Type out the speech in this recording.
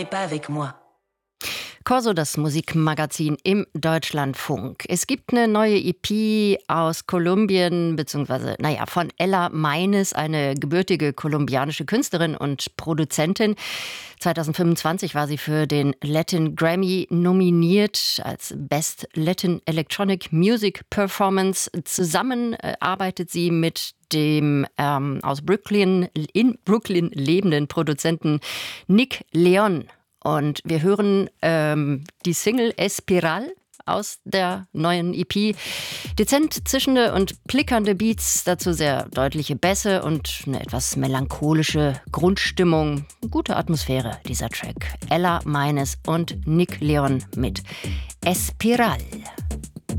mais pas avec moi. Corso, das Musikmagazin im Deutschlandfunk. Es gibt eine neue EP aus Kolumbien, beziehungsweise, von Ella Meines, eine gebürtige kolumbianische Künstlerin und Produzentin. 2025 war sie für den Latin Grammy nominiert als Best Latin Electronic Music Performance. Zusammen arbeitet sie mit dem in Brooklyn lebenden Produzenten Nick Leon. Und wir hören die Single Espiral aus der neuen EP. Dezent zischende und plickernde Beats, dazu sehr deutliche Bässe und eine etwas melancholische Grundstimmung. Gute Atmosphäre, dieser Track. Ella Meines und Nick Leon mit Espiral.